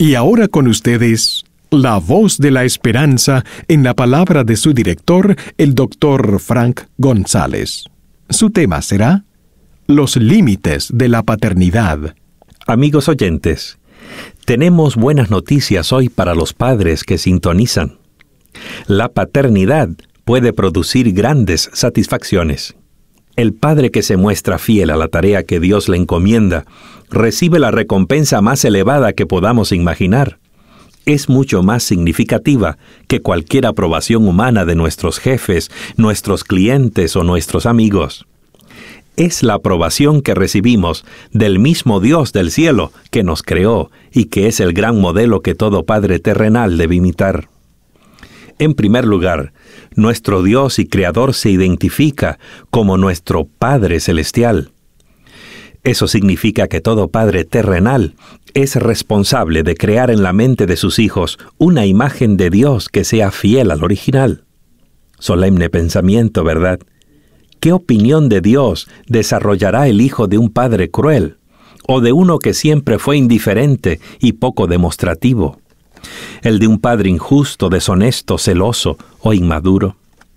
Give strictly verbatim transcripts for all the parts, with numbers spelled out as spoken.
Y ahora con ustedes, la voz de la esperanza en la palabra de su director, el doctor Frank González. Su tema será los límites de la paternidad. Amigos oyentes, tenemos buenas noticias hoy para los padres que sintonizan. La paternidad puede producir grandes satisfacciones. El padre que se muestra fiel a la tarea que Dios le encomienda recibe la recompensa más elevada que podamos imaginar. Es mucho más significativa que cualquier aprobación humana de nuestros jefes, nuestros clientes o nuestros amigos. Es la aprobación que recibimos del mismo Dios del cielo que nos creó y que es el gran modelo que todo padre terrenal debe imitar. En primer lugar, nuestro Dios y Creador se identifica como nuestro Padre Celestial. Eso significa que todo padre terrenal es responsable de crear en la mente de sus hijos una imagen de Dios que sea fiel al original. Solemne pensamiento, ¿verdad? ¿Qué opinión de Dios desarrollará el hijo de un padre cruel o de uno que siempre fue indiferente y poco demostrativo? ¿El de un padre injusto, deshonesto, celoso o inmaduro?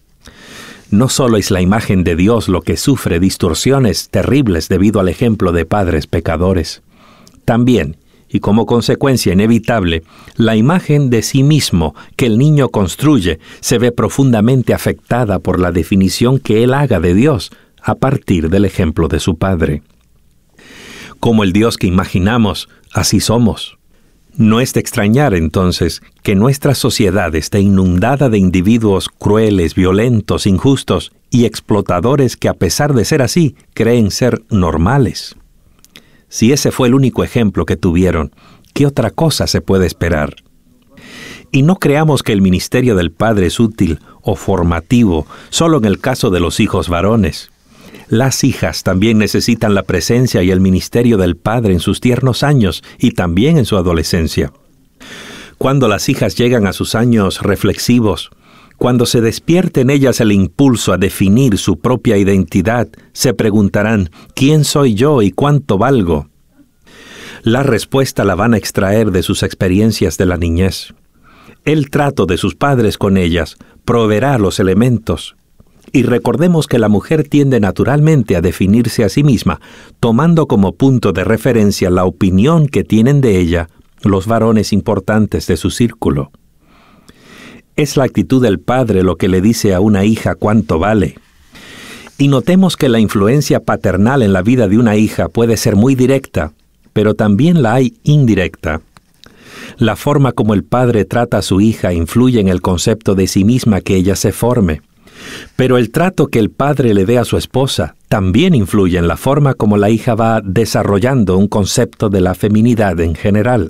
No solo es la imagen de Dios lo que sufre distorsiones terribles debido al ejemplo de padres pecadores. También, y como consecuencia inevitable, la imagen de sí mismo que el niño construye se ve profundamente afectada por la definición que él haga de Dios a partir del ejemplo de su padre. Como el Dios que imaginamos, así somos. No es de extrañar, entonces, que nuestra sociedad esté inundada de individuos crueles, violentos, injustos y explotadores que, a pesar de ser así, creen ser normales. Si ese fue el único ejemplo que tuvieron, ¿qué otra cosa se puede esperar? Y no creamos que el ministerio del padre es útil o formativo solo en el caso de los hijos varones. Las hijas también necesitan la presencia y el ministerio del padre en sus tiernos años y también en su adolescencia. Cuando las hijas llegan a sus años reflexivos, cuando se despierte en ellas el impulso a definir su propia identidad, se preguntarán, ¿quién soy yo y cuánto valgo? La respuesta la van a extraer de sus experiencias de la niñez. El trato de sus padres con ellas proveerá los elementos. Y recordemos que la mujer tiende naturalmente a definirse a sí misma, tomando como punto de referencia la opinión que tienen de ella los varones importantes de su círculo. Es la actitud del padre lo que le dice a una hija cuánto vale. Y notemos que la influencia paternal en la vida de una hija puede ser muy directa, pero también la hay indirecta. La forma como el padre trata a su hija influye en el concepto de sí misma que ella se forme. Pero el trato que el padre le dé a su esposa también influye en la forma como la hija va desarrollando un concepto de la feminidad en general.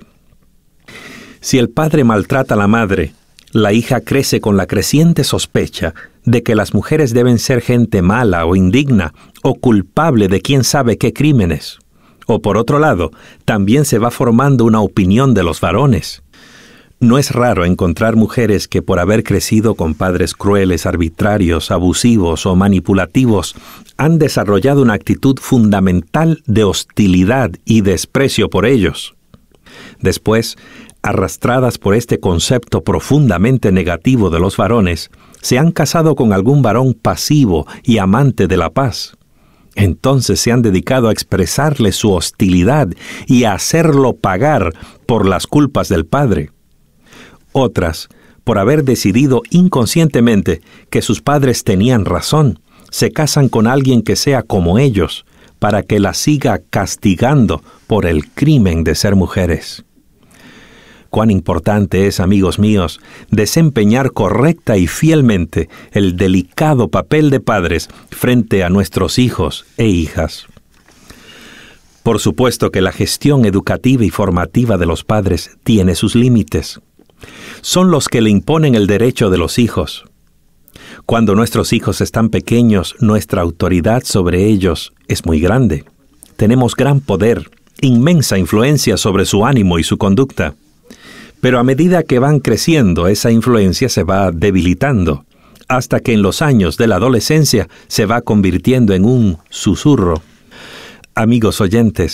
Si el padre maltrata a la madre, la hija crece con la creciente sospecha de que las mujeres deben ser gente mala o indigna o culpable de quién sabe qué crímenes. O por otro lado, también se va formando una opinión de los varones. No es raro encontrar mujeres que por haber crecido con padres crueles, arbitrarios, abusivos o manipulativos, han desarrollado una actitud fundamental de hostilidad y desprecio por ellos. Después, arrastradas por este concepto profundamente negativo de los varones, se han casado con algún varón pasivo y amante de la paz. Entonces se han dedicado a expresarle su hostilidad y a hacerlo pagar por las culpas del padre. Otras, por haber decidido inconscientemente que sus padres tenían razón, se casan con alguien que sea como ellos, para que las siga castigando por el crimen de ser mujeres. Cuán importante es, amigos míos, desempeñar correcta y fielmente el delicado papel de padres frente a nuestros hijos e hijas. Por supuesto que la gestión educativa y formativa de los padres tiene sus límites. Son los que le imponen el derecho de los hijos. Cuando nuestros hijos están pequeños, nuestra autoridad sobre ellos es muy grande. Tenemos gran poder, inmensa influencia sobre su ánimo y su conducta. Pero a medida que van creciendo, esa influencia se va debilitando, hasta que en los años de la adolescencia se va convirtiendo en un susurro. Amigos oyentes,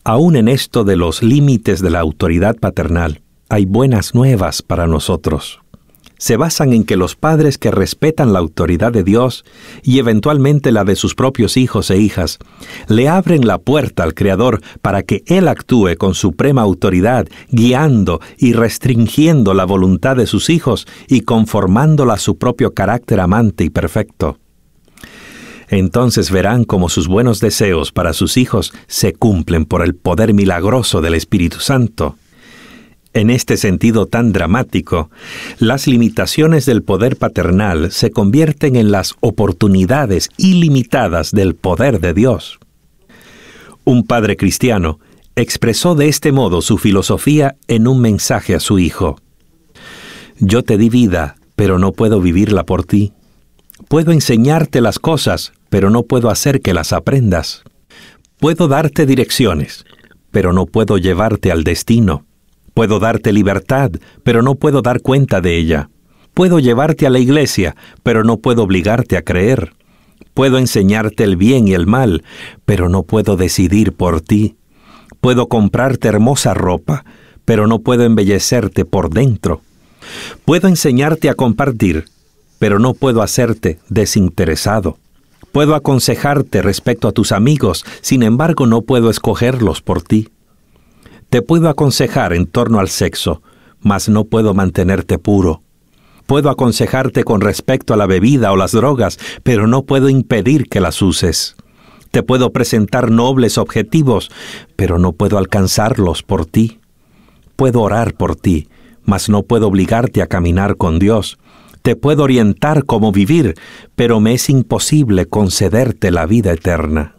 Aún en esto de los límites de la autoridad paternal, hay buenas nuevas para nosotros. Se basan en que los padres que respetan la autoridad de Dios y eventualmente la de sus propios hijos e hijas, le abren la puerta al Creador para que Él actúe con suprema autoridad, guiando y restringiendo la voluntad de sus hijos y conformándola a su propio carácter amante y perfecto. Entonces verán cómo sus buenos deseos para sus hijos se cumplen por el poder milagroso del Espíritu Santo. En este sentido tan dramático, las limitaciones del poder paternal se convierten en las oportunidades ilimitadas del poder de Dios. Un padre cristiano expresó de este modo su filosofía en un mensaje a su hijo. Yo te di vida, pero no puedo vivirla por ti. Puedo enseñarte las cosas, pero no puedo hacer que las aprendas. Puedo darte direcciones, pero no puedo llevarte al destino. Puedo darte libertad, pero no puedo dar cuenta de ella. Puedo llevarte a la iglesia, pero no puedo obligarte a creer. Puedo enseñarte el bien y el mal, pero no puedo decidir por ti. Puedo comprarte hermosa ropa, pero no puedo embellecerte por dentro. Puedo enseñarte a compartir, pero no puedo hacerte desinteresado. Puedo aconsejarte respecto a tus amigos, sin embargo no puedo escogerlos por ti. Te puedo aconsejar en torno al sexo, mas no puedo mantenerte puro. Puedo aconsejarte con respecto a la bebida o las drogas, pero no puedo impedir que las uses. Te puedo presentar nobles objetivos, pero no puedo alcanzarlos por ti. Puedo orar por ti, mas no puedo obligarte a caminar con Dios. Te puedo orientar cómo vivir, pero me es imposible concederte la vida eterna.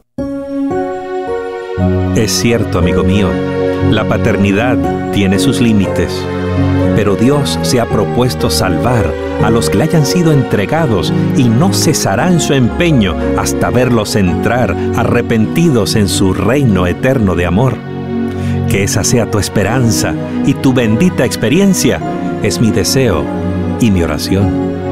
Es cierto, amigo mío, la paternidad tiene sus límites, pero Dios se ha propuesto salvar a los que le hayan sido entregados y no cesará en su empeño hasta verlos entrar arrepentidos en su reino eterno de amor. Que esa sea tu esperanza y tu bendita experiencia es mi deseo y mi oración.